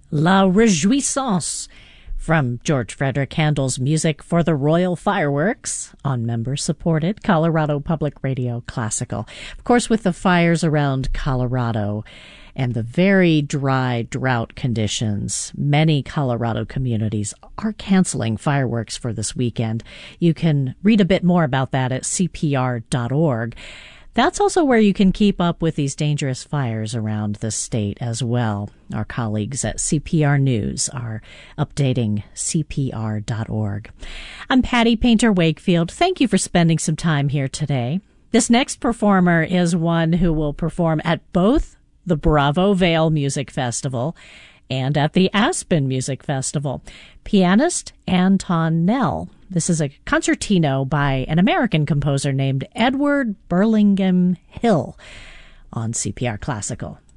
La Réjouissance from George Frederick Handel's Music for the Royal Fireworks on member-supported Colorado Public Radio Classical. Of course, with the fires around Colorado and the very dry drought conditions, many Colorado communities are canceling fireworks for this weekend. You can read a bit more about that at CPR.org. That's also where you can keep up with these dangerous fires around the state as well. Our colleagues at CPR News are updating CPR.org. I'm Patty Painter Wakefield. Thank you for spending some time here today. This next performer is one who will perform at both the Bravo Vale Music Festival and at the Aspen Music Festival. Pianist Anton Nell. This is a concertino by an American composer named Edward Burlingame Hill on CPR Classical.